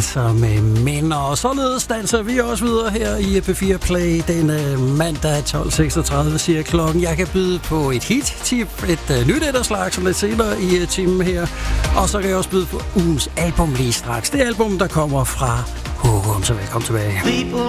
danser med mænd, og således danser vi også videre her i P4 Play denne mandag 12.36 siger klokken. Jeg kan byde på et hit-tip, et nyt etterslag, som lidt senere i timen her, og så kan jeg også byde på ugens album lige straks. Det album, der kommer fra Hugum, så velkommen tilbage.